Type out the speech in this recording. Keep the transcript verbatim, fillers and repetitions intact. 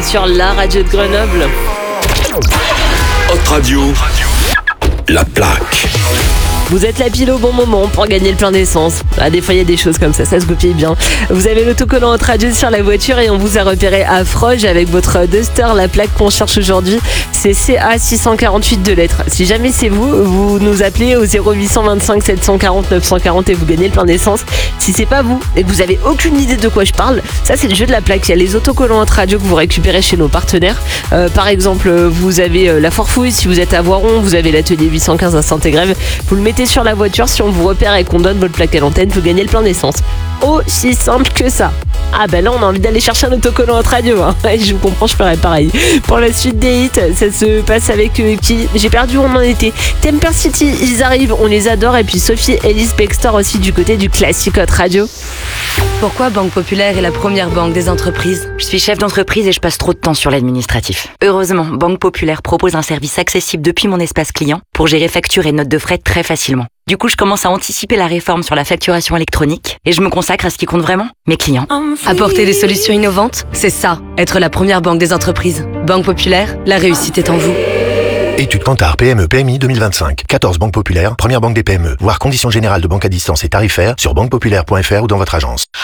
tombez sur la radio de Grenoble. Hot Radio, la plaque. Vous êtes la pile au bon moment pour gagner le plein d'essence. Ah, des fois, il y a des choses comme ça, ça se copie bien. Vous avez l'autocollant Hot Radio sur la voiture et on vous a repéré à Froge avec votre Duster. La plaque qu'on cherche aujourd'hui, c'est C A six cent quarante-huit de lettres. Si jamais c'est vous, vous nous appelez au zéro huit cent vingt-cinq sept cent quarante neuf cent quarante et vous gagnez le plein d'essence. Si c'est pas vous et que vous avez aucune idée de quoi je parle, ça c'est le jeu de la plaque. Il y a les autocollants Hot Radio que vous récupérez chez nos partenaires. Euh, par exemple, vous avez la Forfouille, si vous êtes à Voiron, vous avez l'atelier huit cent quinze à Saint-Égrève. Vous le mettez sur la voiture, si on vous repère et qu'on donne votre plaque à l'antenne, vous gagnez le plein d'essence. Aussi simple que ça. Ah ben là on a envie d'aller chercher un autocollant Hot Radio, hein. Je vous comprends, je ferais pareil. Pour la suite des hits, ça se passe avec euh, qui j'ai perdu où on en était. Temper City, ils arrivent, on les adore. Et puis Sophie Ellis Bextor aussi du côté du classique Hot Radio. Pourquoi Banque Populaire est la première banque des entreprises? Je suis chef d'entreprise et je passe trop de temps sur l'administratif. Heureusement, Banque Populaire propose un service accessible depuis mon espace client pour gérer factures et notes de frais très facilement. Du coup, je commence à anticiper la réforme sur la facturation électronique et je me consacre à ce qui compte vraiment, mes clients. Apporter des solutions innovantes, c'est ça, être la première banque des entreprises. Banque Populaire, la réussite est en vous. Étude Kantar P M E P M I deux mille vingt-cinq. quatorze banques populaires, première banque des P M E. Voir conditions générales de banque à distance et tarifaires sur banque populaire point f r ou dans votre agence.